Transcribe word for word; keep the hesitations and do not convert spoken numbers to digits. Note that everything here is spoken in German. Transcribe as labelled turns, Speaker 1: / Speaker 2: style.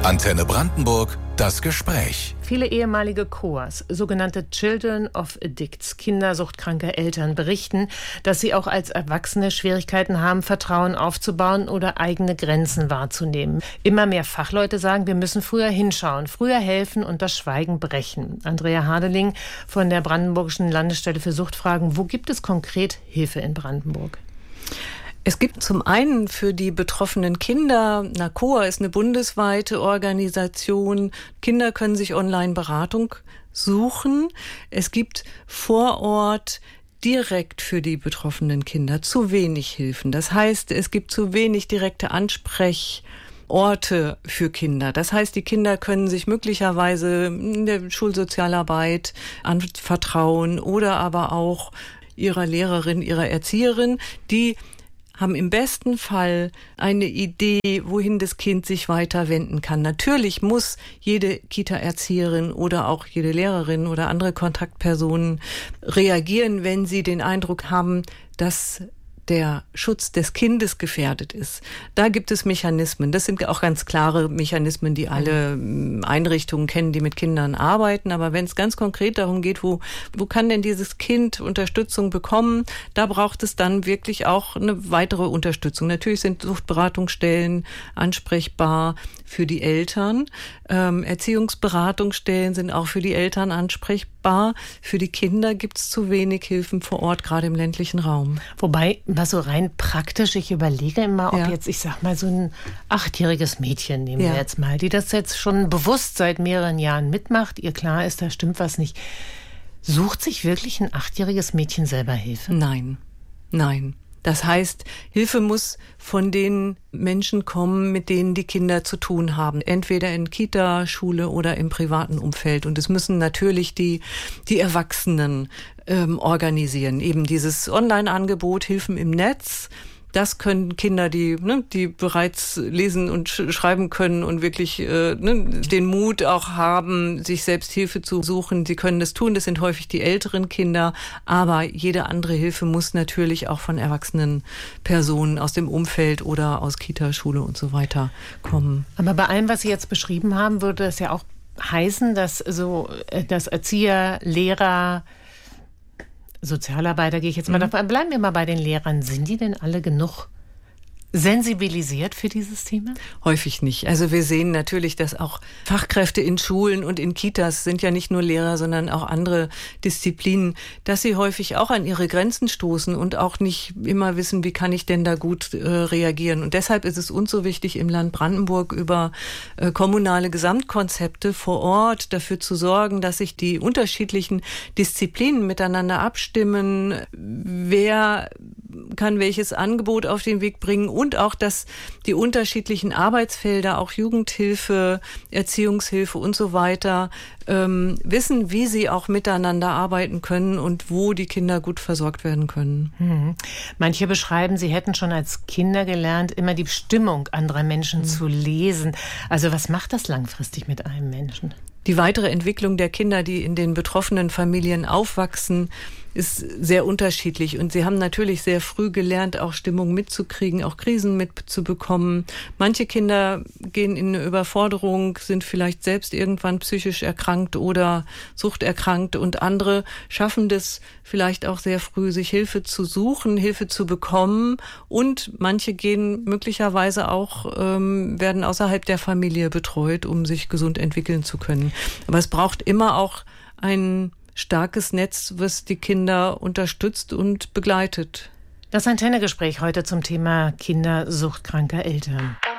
Speaker 1: Antenne Brandenburg, das Gespräch.
Speaker 2: Viele ehemalige C O As, sogenannte Children of Addicts, kindersuchtkranke Eltern, berichten, dass sie auch als Erwachsene Schwierigkeiten haben, Vertrauen aufzubauen oder eigene Grenzen wahrzunehmen. Immer mehr Fachleute sagen, wir müssen früher hinschauen, früher helfen und das Schweigen brechen. Andrea Hadeling von der Brandenburgischen Landesstelle für Suchtfragen. Wo gibt es konkret Hilfe in Brandenburg?
Speaker 3: Es gibt zum einen für die betroffenen Kinder, na, C O A ist eine bundesweite Organisation, Kinder können sich online Beratung suchen. Es gibt vor Ort direkt für die betroffenen Kinder zu wenig Hilfen. Das heißt, es gibt zu wenig direkte Ansprechorte für Kinder. Das heißt, die Kinder können sich möglicherweise in der Schulsozialarbeit anvertrauen oder aber auch ihrer Lehrerin, ihrer Erzieherin, die haben im besten Fall eine Idee, wohin das Kind sich weiter wenden kann. Natürlich muss jede Kita-Erzieherin oder auch jede Lehrerin oder andere Kontaktpersonen reagieren, wenn sie den Eindruck haben, dass der Schutz des Kindes gefährdet ist. Da gibt es Mechanismen. Das sind auch ganz klare Mechanismen, die alle Einrichtungen kennen, die mit Kindern arbeiten. Aber wenn es ganz konkret darum geht, wo, wo kann denn dieses Kind Unterstützung bekommen, da braucht es dann wirklich auch eine weitere Unterstützung. Natürlich sind Suchtberatungsstellen ansprechbar für die Eltern. Ähm, Erziehungsberatungsstellen sind auch für die Eltern ansprechbar. Für die Kinder gibt es zu wenig Hilfen vor Ort, gerade im ländlichen Raum.
Speaker 2: Wobei, was so rein praktisch, ich überlege immer, ob
Speaker 3: Ja.
Speaker 2: jetzt, ich sag mal, so ein achtjähriges Mädchen, nehmen
Speaker 3: Ja.
Speaker 2: wir jetzt mal, die das jetzt schon bewusst seit mehreren Jahren mitmacht, ihr klar ist, da stimmt was nicht. Sucht sich wirklich ein achtjähriges Mädchen selber Hilfe?
Speaker 3: Nein, nein. Das heißt, Hilfe muss von den Menschen kommen, mit denen die Kinder zu tun haben. Entweder in Kita, Schule oder im privaten Umfeld. Und es müssen natürlich die, die Erwachsenen ähm, organisieren. Eben dieses Online-Angebot Hilfen im Netz. Das können Kinder, die, ne, die bereits lesen und sch- schreiben können und wirklich äh, ne, den Mut auch haben, sich selbst Hilfe zu suchen. Sie können das tun. Das sind häufig die älteren Kinder. Aber jede andere Hilfe muss natürlich auch von erwachsenen Personen aus dem Umfeld oder aus Kita, Schule und so weiter kommen.
Speaker 2: Aber bei allem, was Sie jetzt beschrieben haben, würde das ja auch heißen, dass so, äh, dass Erzieher, Lehrer, Sozialarbeiter, gehe ich jetzt mal
Speaker 3: Mhm.
Speaker 2: davon, bleiben wir mal bei den Lehrern. Sind die denn alle genug sensibilisiert für dieses Thema?
Speaker 3: Häufig nicht. Also wir sehen natürlich, dass auch Fachkräfte in Schulen und in Kitas sind ja nicht nur Lehrer, sondern auch andere Disziplinen, dass sie häufig auch an ihre Grenzen stoßen und auch nicht immer wissen, wie kann ich denn da gut äh, reagieren. Und deshalb ist es uns so wichtig, im Land Brandenburg über äh, kommunale Gesamtkonzepte vor Ort dafür zu sorgen, dass sich die unterschiedlichen Disziplinen miteinander abstimmen, wer kann welches Angebot auf den Weg bringen und auch, dass die unterschiedlichen Arbeitsfelder, auch Jugendhilfe, Erziehungshilfe und so weiter, ähm, wissen, wie sie auch miteinander arbeiten können und wo die Kinder gut versorgt werden können.
Speaker 2: Mhm. Manche beschreiben, sie hätten schon als Kinder gelernt, immer die Stimmung anderer Menschen mhm. zu lesen. Also was macht das langfristig mit einem Menschen?
Speaker 3: Die weitere Entwicklung der Kinder, die in den betroffenen Familien aufwachsen, ist sehr unterschiedlich. Und sie haben natürlich sehr früh gelernt, auch Stimmung mitzukriegen, auch Krisen mitzubekommen. Manche Kinder gehen in eine Überforderung, sind vielleicht selbst irgendwann psychisch erkrankt oder suchterkrankt. Und andere schaffen das vielleicht auch sehr früh, sich Hilfe zu suchen, Hilfe zu bekommen. Und manche gehen möglicherweise auch, ähm, werden außerhalb der Familie betreut, um sich gesund entwickeln zu können. Aber es braucht immer auch ein starkes Netz, was die Kinder unterstützt und begleitet.
Speaker 2: Das Antenne-Gespräch heute zum Thema Kinder suchtkranker Eltern.